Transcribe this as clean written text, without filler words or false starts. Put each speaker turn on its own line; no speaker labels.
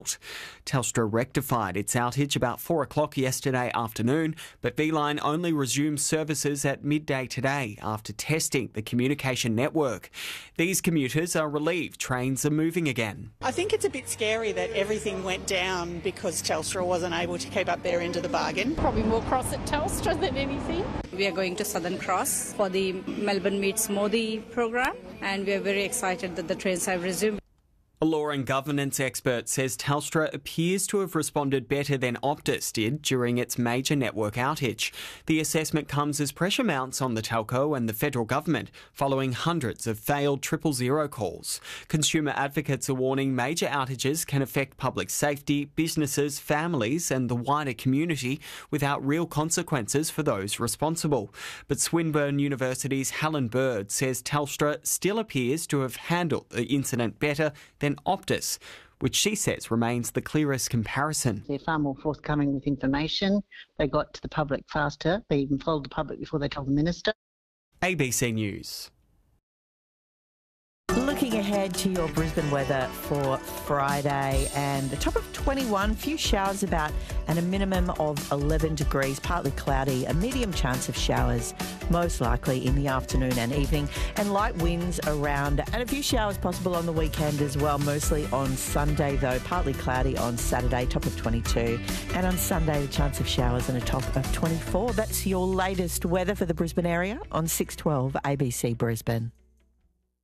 Telstra rectified its outage about 4 o'clock yesterday afternoon, but V-Line only resumed services at midday today after testing the communication network. These commuters are relieved trains are moving again.
I think it's a bit scary that everything went down because Telstra wasn't able to keep up their end of the bargain.
Probably more cross at Telstra than anything.
We are going to Southern Cross for the Melbourne Meets Modi program, and we are very excited that the trains have resumed.
A law and governance expert says Telstra appears to have responded better than Optus did during its major network outage. The assessment comes as pressure mounts on the telco and the federal government following hundreds of failed 000 calls. Consumer advocates are warning major outages can affect public safety, businesses, families and the wider community without real consequences for those responsible. But Swinburne University's Helen Bird says Telstra still appears to have handled the incident better than Optus, which she says remains the clearest comparison.
They're far more forthcoming with information. They got to the public faster. They even told the public before they told the minister.
ABC News.
Looking ahead to your Brisbane weather for Friday, and a top of 21, few showers about, and a minimum of 11 degrees, partly cloudy, a medium chance of showers, most likely in the afternoon and evening, and light winds around, and a few showers possible on the weekend as well, mostly on Sunday though, partly cloudy on Saturday, top of 22, and on Sunday the chance of showers and a top of 24. That's your latest weather for the Brisbane area on 612 ABC Brisbane.